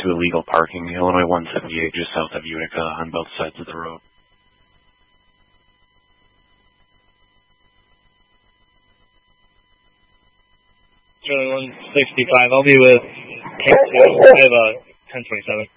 to illegal parking, Illinois 178, just south of Utica on both sides of the road. Charlie 165, I'll be with K2. I have a 1027.